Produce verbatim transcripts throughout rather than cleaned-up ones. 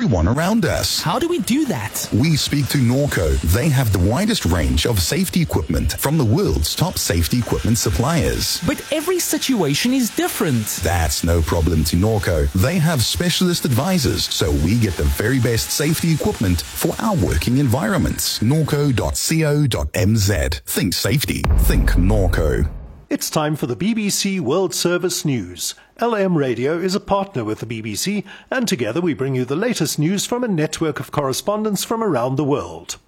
everyone around us. How do we do that? We speak to Norco. They have the widest range of safety equipment from the world's top safety equipment suppliers. But every situation is different. That's no problem to Norco. They have specialist advisors, so we get the very best safety equipment for our working environments. norco dot co dot m z. Think safety. Think Norco. It's time for the B B C World Service News. L M Radio is a partner with the B B C, and together we bring you the latest news from a network of correspondents from around the world.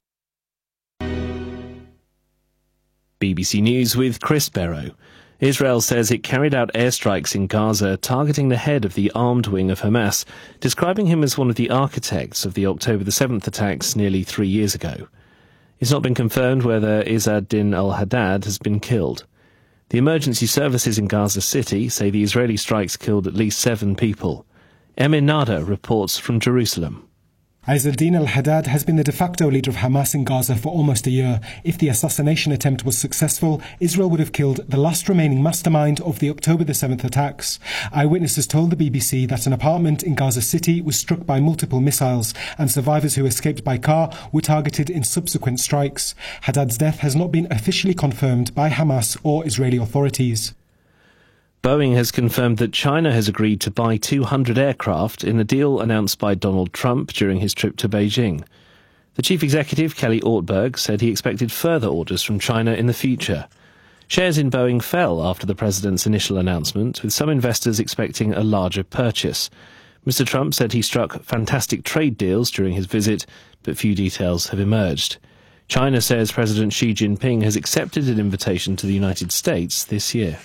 B B C News with Chris Barrow. Israel says it carried out airstrikes in Gaza targeting the head of the armed wing of Hamas, describing him as one of the architects of the October the seventh attacks nearly three years ago. It's not been confirmed whether Izzad Din al-Haddad has been killed. The emergency services in Gaza City say the Israeli strikes killed at least seven people. Emin Nada reports from Jerusalem. Izzad Din al-Haddad has been the de facto leader of Hamas in Gaza for almost a year. If the assassination attempt was successful, Israel would have killed the last remaining mastermind of the October the seventh attacks. Eyewitnesses told the B B C that an apartment in Gaza City was struck by multiple missiles, and survivors who escaped by car were targeted in subsequent strikes. Haddad's death has not been officially confirmed by Hamas or Israeli authorities. Boeing has confirmed that China has agreed to buy two hundred aircraft in a deal announced by Donald Trump during his trip to Beijing. The chief executive, Kelly Ortberg, said he expected further orders from China in the future. Shares in Boeing fell after the president's initial announcement, with some investors expecting a larger purchase. Mister Trump said he struck fantastic trade deals during his visit, but few details have emerged. China says President Xi Jinping has accepted an invitation to the United States this year.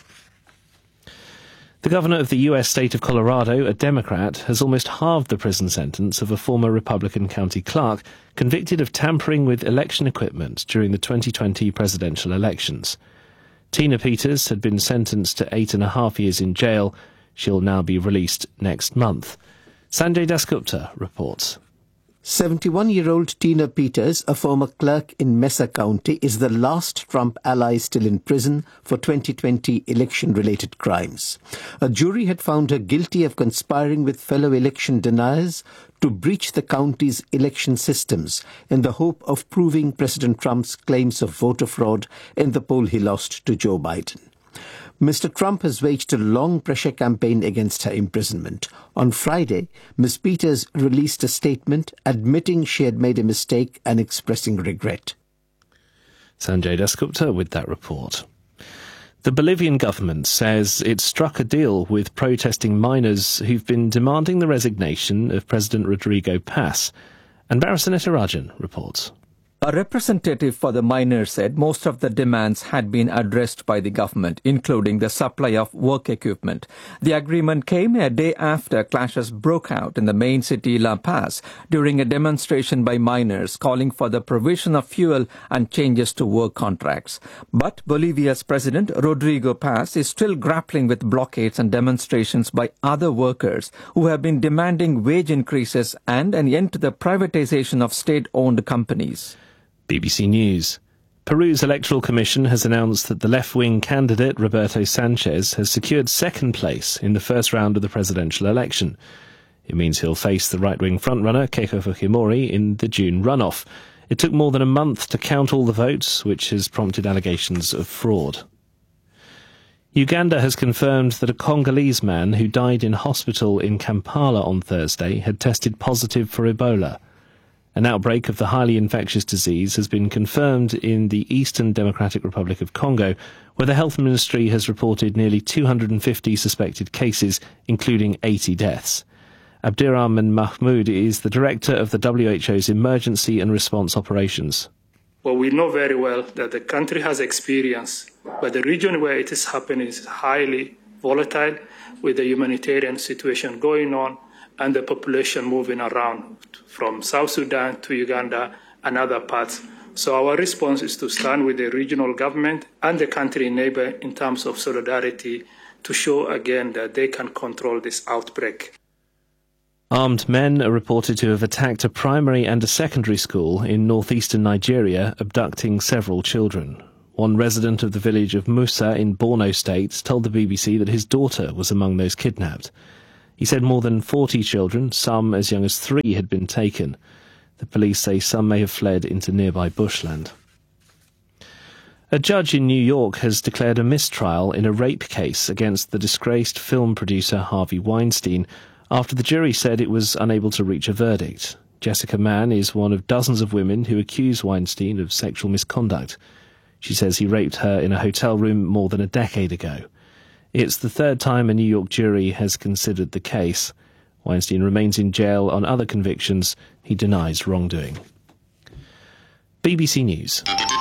The governor of the U S state of Colorado, a Democrat, has almost halved the prison sentence of a former Republican county clerk convicted of tampering with election equipment during the twenty twenty presidential elections. Tina Peters had been sentenced to eight and a half years in jail. She'll now be released next month. Sanjay Dasgupta reports. seventy-one-year-old Tina Peters, a former clerk in Mesa County, is the last Trump ally still in prison for twenty twenty election-related crimes. A jury had found her guilty of conspiring with fellow election deniers to breach the county's election systems in the hope of proving President Trump's claims of voter fraud in the poll he lost to Joe Biden. Mister Trump has waged a long pressure campaign against her imprisonment. On Friday, Miz Peters released a statement admitting she had made a mistake and expressing regret. Sanjay Dasgupta with that report. The Bolivian government says it struck a deal with protesting miners who've been demanding the resignation of President Rodrigo Paz. And Barasaneta Rajan reports. A representative for the miners said most of the demands had been addressed by the government, including the supply of work equipment. The agreement came a day after clashes broke out in the main city La Paz during a demonstration by miners calling for the provision of fuel and changes to work contracts. But Bolivia's president, Rodrigo Paz, is still grappling with blockades and demonstrations by other workers who have been demanding wage increases and an end to the privatization of state-owned companies. B B C News. Peru's Electoral Commission has announced that the left-wing candidate Roberto Sanchez has secured second place in the first round of the presidential election. It means he'll face the right-wing frontrunner Keiko Fujimori in the June runoff. It took more than a month to count all the votes, which has prompted allegations of fraud. Uganda has confirmed that a Congolese man who died in hospital in Kampala on Thursday had tested positive for Ebola. An outbreak of the highly infectious disease has been confirmed in the Eastern Democratic Republic of Congo, where the Health Ministry has reported nearly two hundred fifty suspected cases, including eighty deaths. Abdirahman Mahmoud is the director of the W H O's Emergency and Response Operations. Well, we know very well that the country has experience, but the region where it is happening is highly volatile, with the humanitarian situation going on and the population moving around from South Sudan to Uganda and other parts. So our response is to stand with the regional government and the country neighbor in terms of solidarity to show again that they can control this outbreak. Armed men are reported to have attacked a primary and a secondary school in northeastern Nigeria, abducting several children. One resident of the village of Musa in Borno State told the B B C that his daughter was among those kidnapped. He said more than forty children, some as young as three, had been taken. The police say some may have fled into nearby bushland. A judge in New York has declared a mistrial in a rape case against the disgraced film producer Harvey Weinstein after the jury said it was unable to reach a verdict. Jessica Mann is one of dozens of women who accuse Weinstein of sexual misconduct. She says he raped her in a hotel room more than a decade ago. It's the third time a New York jury has considered the case. Weinstein remains in jail on other convictions. He denies wrongdoing. B B C News.